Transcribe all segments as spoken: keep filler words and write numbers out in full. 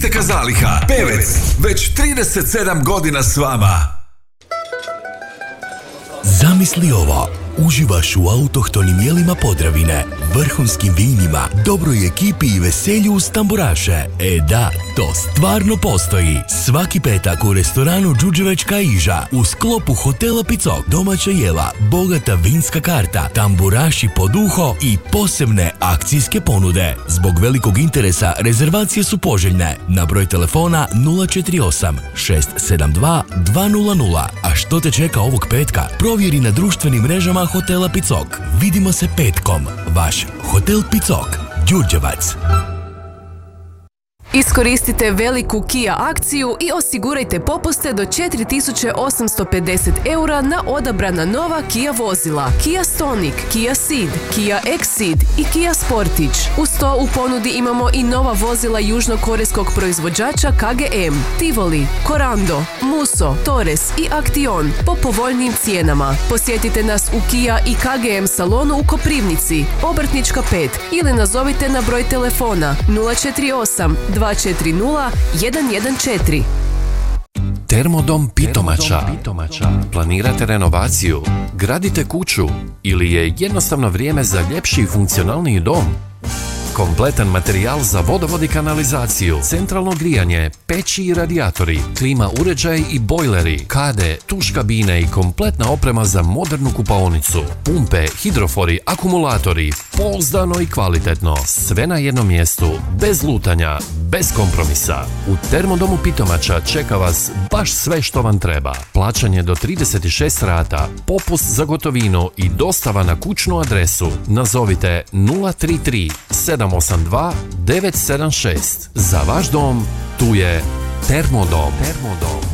isteka zaliha. Pevec, već trideset sedam godina s vama. Zamisli ovo. Uživaš u autohtonim jelima Podravine, vrhunskim vinima, dobroj ekipi i veselju uz tamburaše. E da, to stvarno postoji. Svaki petak u restoranu Đuđevečka Iža, u sklopu hotela Picok, domaća jela, bogata vinska karta, tamburaši pod uho i posebne akcijske ponude. Zbog velikog interesa rezervacije su poželjne. Na broj telefona nula četiri osam šest sedam dva dva nula nula. A što te čeka ovog petka? Provjeri na društvenim mrežama hotela Picok. Vidimo se petkom. Vaš Hotel Picok, Đurđevac. Iskoristite veliku Kia akciju i osigurajte popuste do četiri tisuće osamsto pedeset eura na odabrana nova Kia vozila. Kia Stonic, Kia Ceed, Kia Exceed i Kia Sportage. Uz to u ponudi imamo i nova vozila južnokorejskog proizvođača K G M, Tivoli, Corando, Muso, Torres i Action po povoljnim cijenama. Posjetite nas u Kia i K G M salonu u Koprivnici, Obrtnička pet ili nazovite na broj telefona nula četiri osam dva četiri nula jedan jedan četiri. Termodom Pitomača. Planirate renovaciju, gradite kuću ili je jednostavno vrijeme za ljepši i funkcionalniji dom? Kompletan materijal za vodovod i kanalizaciju, centralno grijanje, peći i radijatori, klima uređaj i bojleri, kade, tuš kabine i kompletna oprema za modernu kupaonicu, pumpe, hidrofori, akumulatori, pouzdano i kvalitetno, sve na jednom mjestu, bez lutanja, bez kompromisa. U Termodomu Pitomača čeka vas baš sve što vam treba. Plaćanje do trideset šest rata, popust za gotovinu i dostava na kućnu adresu. Nazovite nula tri tri sedam osam dva devet sedam šest. Za vaš dom tu je Termodom. Termodom.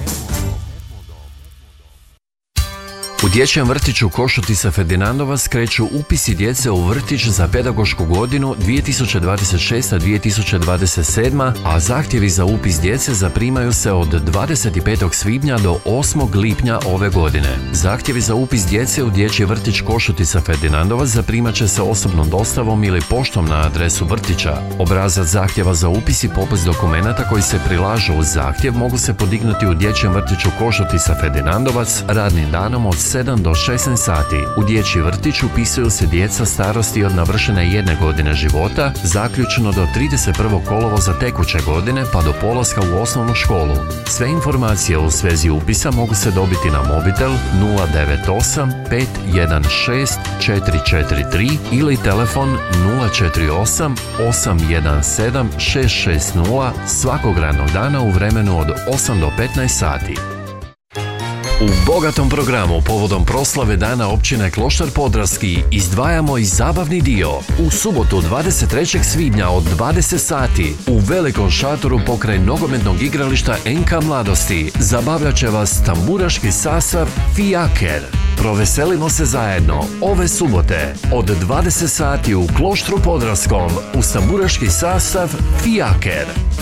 U dječjem vrtiću Košutica Ferdinandovac kreću upisi djece u vrtić za pedagošku godinu dvije tisuće dvadeset šesta dvije tisuće dvadeset sedma, a zahtjevi za upis djece zaprimaju se od dvadeset petog svibnja do osmog lipnja ove godine. Zahtjevi za upis djece u dječji vrtić Košutica Ferdinandovac zaprimat će se osobnom dostavom ili poštom na adresu vrtića. Obrazac zahtjeva za upis i popis dokumenata koji se prilažu uz zahtjev mogu se podignuti u dječjem vrtiću Košutica Ferdinandovac radnim danom od sedam do šesnaest sati. U dječji vrtić upisuju se djeca starosti od navršene jedne godine života, zaključno do trideset prvog kolovoza tekuće godine pa do polaska u osnovnu školu. Sve informacije u svezi upisa mogu se dobiti na mobitel nula devet osam pet jedan šest četiri četiri tri ili telefon nula četiri osam osam jedan sedam šest šest nula svakog radnog dana u vremenu od osam do petnaest sati. U bogatom programu povodom proslave Dana općine Kloštar Podravski izdvajamo i zabavni dio. U subotu dvadeset trećeg svibnja od dvadeset sati u velikom šatoru pokraj nogometnog igrališta N K Mladosti zabavljat će vas tamburaški sastav Fijaker. Proveselimo se zajedno ove subote od dvadeset sati u Kloštru Podravskom uz tamburaški sastav Fijaker.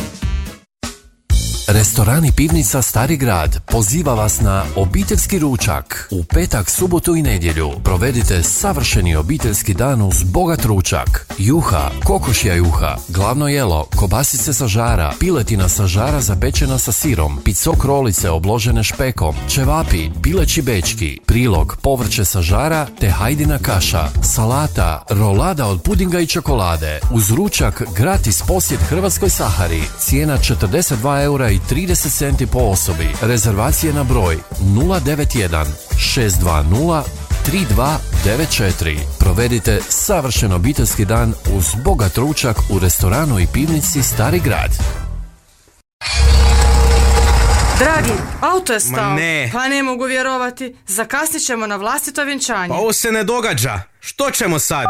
Restoran i pivnica Stari grad poziva vas na obiteljski ručak. U petak, subotu i nedjelju provedite savršeni obiteljski dan uz bogat ručak. Juha, kokošja juha, glavno jelo, kobasice sa žara, piletina sa žara zapečena sa sirom, picok rolice obložene špekom, ćevapi, pileći bečki, prilog, povrće sa žara te hajdina kaša, salata, rolada od pudinga i čokolade. Uz ručak gratis posjet Hrvatskoj Sahari. Cijena četrdeset dva eura i trideset centi po osobi. Rezervacije na broj nula devet jedan šest dva nula tri dva devet četiri. Provedite savršen obiteljski dan uz bogat ručak u restoranu i pivnici Stari grad. Dragi, auto je stao. Ma ne. Pa ne mogu vjerovati. Zakasnit ćemo na vlastito vjenčanje. Pa ovo se ne događa. Što ćemo sad?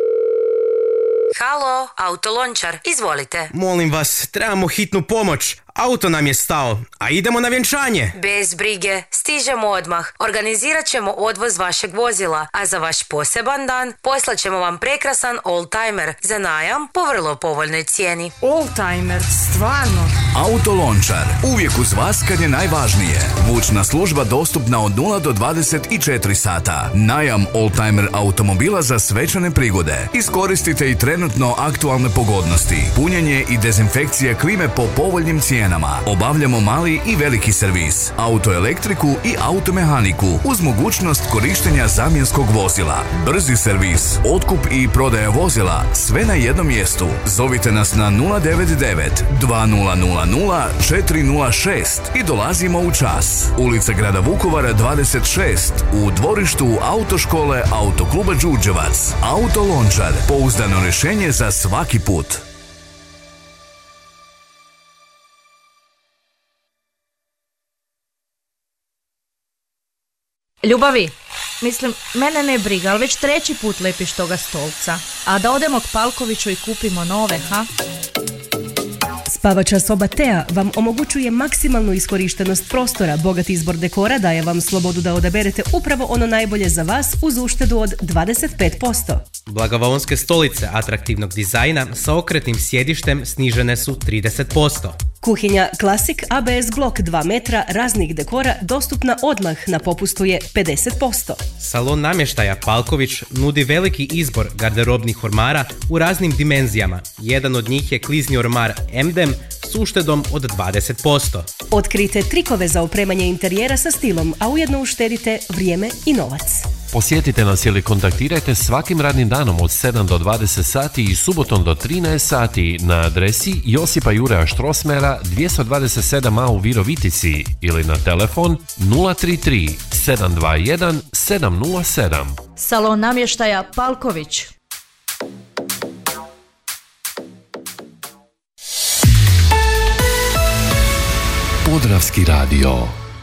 Halo, autolončar, izvolite. Molim vas, trebamo hitnu pomoć. Auto nam je stao, a idemo na vjenčanje. Bez brige, stižemo odmah. Organizirat ćemo odvoz vašeg vozila, a za vaš poseban dan poslat ćemo vam prekrasan oldtimer za najam po vrlo povoljnoj cijeni. Oldtimer, stvarno. Auto Lončar, uvijek uz vas kad je najvažnije. Vučna služba dostupna od nula do dvadeset četiri sata. Najam oldtimer automobila za svečane prigode. Iskoristite i trenutno aktualne pogodnosti. Punjenje i dezinfekcija klime po povoljnim cijenama. Obavljamo mali i veliki servis, autoelektriku i automehaniku uz mogućnost korištenja zamjenskog vozila. Brzi servis, otkup i prodaja vozila, sve na jednom mjestu. Zovite nas na nula devet devet dva nula nula nula četiri nula šest i dolazimo u čas. Ulica grada Vukovara dvadeset šest u dvorištu autoškole Autokluba Đurđevac. Auto Lončar, pouzdano rješenje za svaki put. Ljubavi, mislim, mene ne briga, ali već treći put lepiš toga stolca. A da odemo k Palkoviću i kupimo nove, ha? Spavača soba Tea vam omogućuje maksimalnu iskorištenost prostora, bogat izbor dekora daje vam slobodu da odaberete upravo ono najbolje za vas uz uštedu od dvadeset pet posto. Blagovalonske stolice atraktivnog dizajna sa okretnim sjedištem snižene su trideset posto. Kuhinja Classic A B S blok dva metra raznih dekora dostupna odmah, na popustu je pedeset posto. Salon namještaja Palković nudi veliki izbor garderobnih ormara u raznim dimenzijama. Jedan od njih je klizni ormar M D E M s uštedom od dvadeset posto. Otkrite trikove za opremanje interijera sa stilom, a ujedno uštedite vrijeme i novac. Posjetite nas ili kontaktirajte svakim radnim danom od sedam do dvadeset sati i subotom do trinaest sati na adresi Josipa Juraja Štrosmera dvjesto dvadeset sedam A u Virovitici ili na telefon nula tri tri sedam dva jedan sedam nula sedam. Salon namještaja Palković. Podravski radio.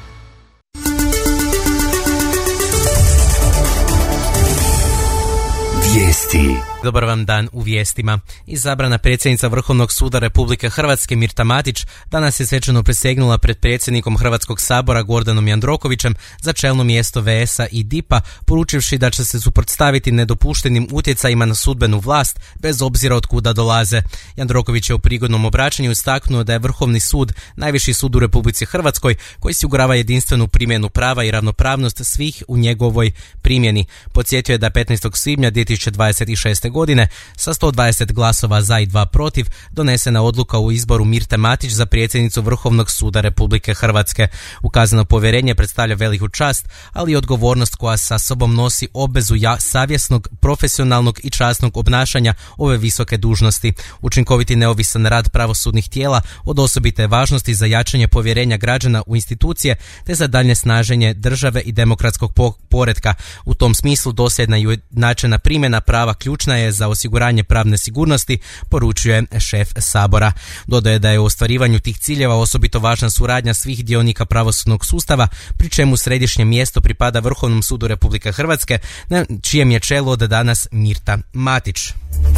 Vijesti. Dobar vam dan u vijestima. Izabrana predsjednica Vrhovnog suda Republike Hrvatske Mirta Matić danas je svečano prisegnula pred predsjednikom Hrvatskog sabora Gordanom Jandrokovićem za čelno mjesto V S A i D I P-a, poručivši da će se suprotstaviti nedopuštenim utjecajima na sudbenu vlast bez obzira od kuda dolaze. Jandroković je u prigodnom obraćanju istaknuo da je Vrhovni sud najviši sud u Republici Hrvatskoj koji osigurava jedinstvenu primjenu prava i ravnopravnost svih u njegovoj primjeni. Podsjetio je da petnaestog svibnja dvije tisuće dvadeset šeste godine sa sto dvadeset glasova za i dva protiv donesena odluka o izboru Mirte Matić za predsjednicu Vrhovnog suda Republike Hrvatske. Ukazano povjerenje predstavlja veliku čast, ali i odgovornost koja sa sobom nosi obvezu ja, savjesnog, profesionalnog i časnog obnašanja ove visoke dužnosti. Učinkoviti neovisan rad pravosudnih tijela od osobite važnosti za jačanje povjerenja građana u institucije te za daljnje snaženje države i demokratskog poretka. U tom smislu dosljedna i ujednačena primjena prava ključna je za osiguranje pravne sigurnosti, poručuje šef Sabora. Dodaje da je u ostvarivanju tih ciljeva osobito važna suradnja svih dionika pravosudnog sustava, pri čemu središnje mjesto pripada Vrhovnom sudu Republike Hrvatske, na čijem je čelu od danas Mirta Matić.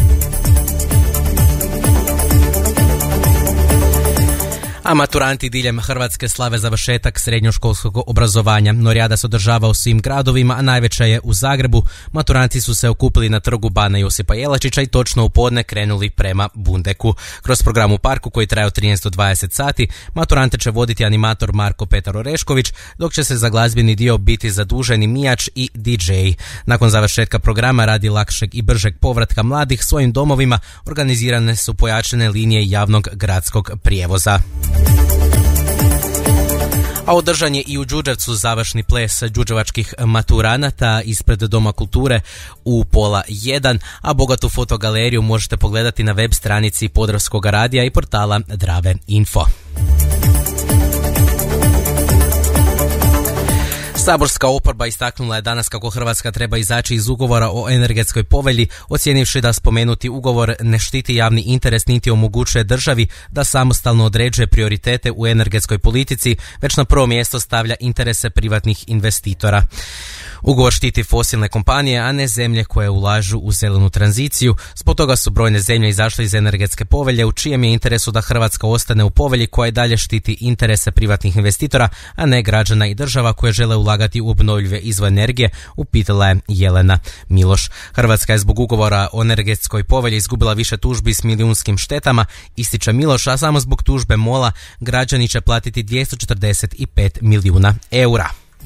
A maturanti diljem Hrvatske slave završetak srednjoškolskog obrazovanja. Norijada se održava u svim gradovima, a najveća je u Zagrebu. Maturanti su se okupili na trgu Bana Josipa Jelačića i točno u podne krenuli prema Bundeku. Kroz program u parku koji traje od trinaest do dvadeset sati, maturante će voditi animator Marko Petar Orešković, dok će se za glazbeni dio biti zaduženi mijač i D J. Nakon završetka programa radi lakšeg i bržeg povratka mladih svojim domovima organizirane su pojačane linije javnog gradskog prijevoza. A održan je i u Đurđevcu završni ples đurđevačkih maturanata ispred Doma kulture u pola jedan, a bogatu fotogaleriju možete pogledati na web stranici Podravskog radija i portala Drave Info. Saborska oporba istaknula je danas kako Hrvatska treba izaći iz ugovora o energetskoj povelji, ocijenivši da spomenuti ugovor ne štiti javni interes niti omogućuje državi da samostalno određuje prioritete u energetskoj politici, već na prvo mjesto stavlja interese privatnih investitora. Ugovor štiti fosilne kompanije, a ne zemlje koje ulažu u zelenu tranziciju. Zbog toga su brojne zemlje izašle iz energetske povelje, u čijem je interesu da Hrvatska ostane u povelji koja i dalje štiti interese privatnih investitora, a ne građana i država koje žele ulagati u obnovljive izvore energije, upitala je Jelena Miloš. Hrvatska je zbog ugovora o energetskoj povelji izgubila više tužbi s milijunskim štetama, ističe Miloš, a samo zbog tužbe MOL-a građani će platiti dvjesto četrdeset pet milijuna eura.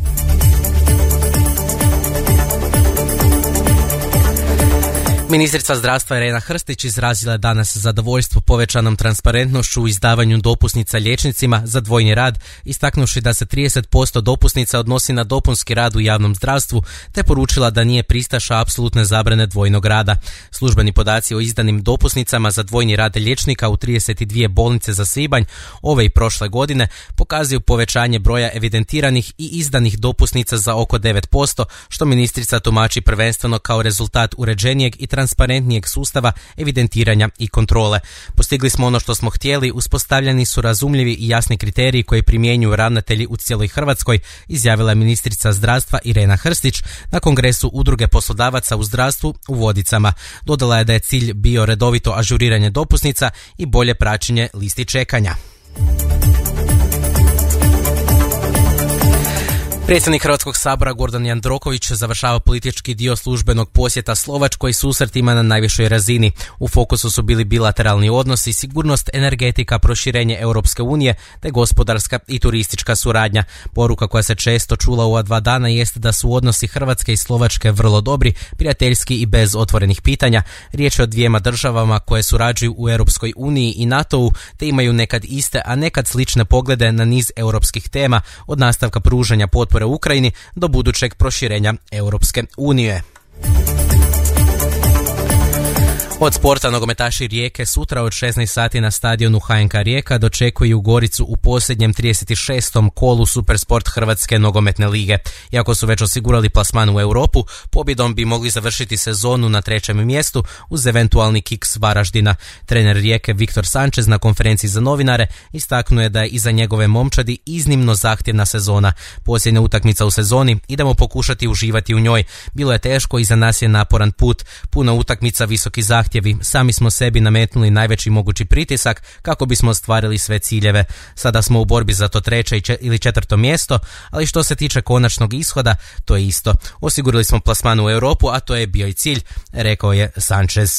Ministrica zdravstva Irena Hrstić izrazila je danas zadovoljstvo povećanom transparentnošću u izdavanju dopusnica liječnicima za dvojni rad, istaknuvši da se trideset posto dopusnica odnosi na dopunski rad u javnom zdravstvu, te poručila da nije pristaša apsolutne zabrane dvojnog rada. Službeni podaci o izdanim dopusnicama za dvojni rad liječnika u trideset dvije bolnice za svibanj ove i prošle godine pokazuju povećanje broja evidentiranih i izdanih dopusnica za oko devet posto, što ministrica tumači prvenstveno kao rezultat uređenijeg i transparentnijeg sustava evidentiranja i kontrole. Postigli smo ono što smo htjeli, uspostavljeni su razumljivi i jasni kriteriji koji primjenjuju ravnatelji u cijeloj Hrvatskoj, izjavila je ministrica zdravstva Irena Hrstić na kongresu Udruge poslodavaca u zdravstvu u Vodicama. Dodala je da je cilj bio redovito ažuriranje dopusnica i bolje praćenje listi čekanja. Predsjednik Hrvatskog sabora Gordan Jandroković završava politički dio službenog posjeta Slovačkoj susretima na najvišoj razini. U fokusu su bili bilateralni odnosi, sigurnost, energetika, proširenje Europske unije te gospodarska i turistička suradnja. Poruka koja se često čula u ova dva dana jest da su odnosi Hrvatske i Slovačke vrlo dobri, prijateljski i bez otvorenih pitanja. Riječ je o dvijema državama koje surađuju u Europskoj uniji i NATO-u te imaju nekad iste, a nekad slične poglede na niz europskih tema, od nastavka pružanja potpore u Ukrajini do budućeg proširenja Europske unije. Od sporta nogometaši Rijeke sutra od šesnaest sati na stadionu H N K Rijeka dočekuju Goricu u posljednjem trideset šestom kolu Supersport Hrvatske nogometne lige. Iako su već osigurali plasman u Europu, pobjedom bi mogli završiti sezonu na trećem mjestu uz eventualni kiks Varaždina. Trener Rijeke Viktor Sanchez na konferenciji za novinare istaknuje da je iza njegove momčadi iznimno zahtjevna sezona. Posljednja utakmica u sezoni, idemo pokušati uživati u njoj. Bilo je teško i za nas je naporan put. Puna utakmica, visoki zahtjevi. Sami smo sebi nametnuli najveći mogući pritisak kako bismo ostvarili sve ciljeve. Sada smo u borbi za to treće ili četvrto mjesto, ali što se tiče konačnog ishoda, to je isto. Osigurali smo plasman u Europu, a to je bio i cilj, rekao je Sanchez.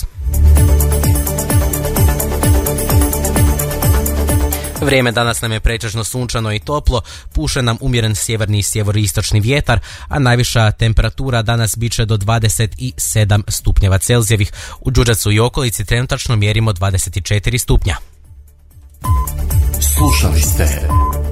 Vrijeme danas nam je pretežno sunčano i toplo, puše nam umjeren sjeverni i sjeveristočni vjetar, a najviša temperatura danas bit će do dvadeset sedam stupnjeva Celzijevih. U Đurđevcu i okolici trenutačno mjerimo dvadeset četiri stupnja. Slušali ste